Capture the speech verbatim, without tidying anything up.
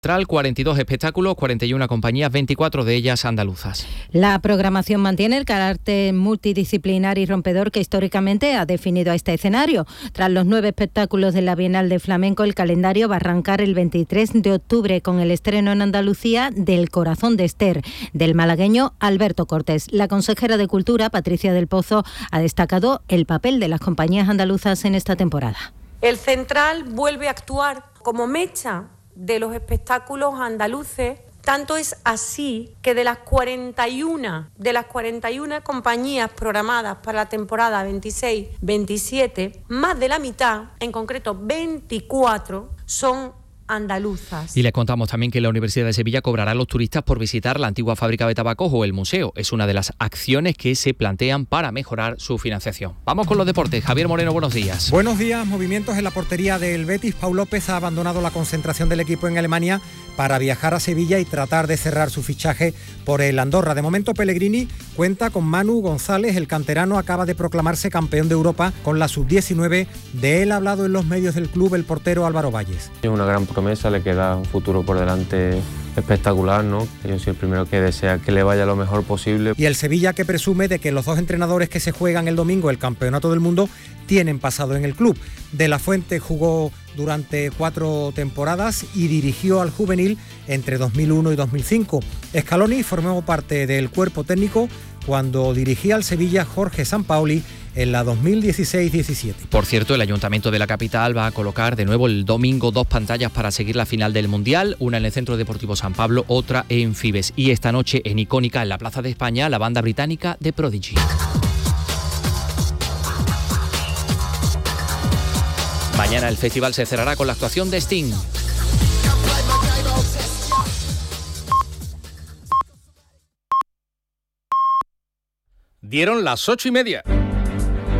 cuarenta y dos espectáculos, cuarenta y una compañías, veinticuatro de ellas andaluzas. La programación mantiene el carácter multidisciplinar y rompedor que históricamente ha definido a este escenario. Tras los nueve espectáculos de la Bienal de Flamenco, el calendario va a arrancar el veintitrés de octubre con el estreno en Andalucía del Corazón de Ester, del malagueño Alberto Cortés. La consejera de Cultura, Patricia del Pozo, ha destacado el papel de las compañías andaluzas en esta temporada. El Central vuelve a actuar como mecha de los espectáculos andaluces, tanto es así que de las cuarenta y una de las cuarenta y una compañías programadas para la temporada veintiséis veintisiete, más de la mitad, en concreto veinticuatro, son andaluzas. Y les contamos también que la Universidad de Sevilla cobrará a los turistas por visitar la antigua fábrica de tabacos o el museo. Es una de las acciones que se plantean para mejorar su financiación. Vamos con los deportes. Javier Moreno, buenos días. Buenos días. Movimientos en la portería del Betis. Pau López ha abandonado la concentración del equipo en Alemania para viajar a Sevilla y tratar de cerrar su fichaje por el Andorra. De momento, Pellegrini cuenta con Manu González. El canterano acaba de proclamarse campeón de Europa con la sub diecinueve. De él ha hablado en los medios del club el portero Álvaro Valles. Es una gran promesa, le queda un futuro por delante espectacular, ¿no? Yo soy el primero que desea que le vaya lo mejor posible. Y el Sevilla, que presume de que los dos entrenadores que se juegan el domingo el campeonato del mundo tienen pasado en el club. De la Fuente jugó durante cuatro temporadas y dirigió al juvenil entre dos mil uno y dos mil cinco. Scaloni formó parte del cuerpo técnico cuando dirigía al Sevilla Jorge Sampaoli en la dos mil dieciséis diecisiete. Por cierto, el Ayuntamiento de la capital va a colocar de nuevo el domingo dos pantallas para seguir la final del Mundial, una en el Centro Deportivo San Pablo, otra en Fibes. Y esta noche en Icónica, en la Plaza de España, la banda británica de Prodigy. Mañana el festival se cerrará con la actuación de Sting. Dieron las ocho y media.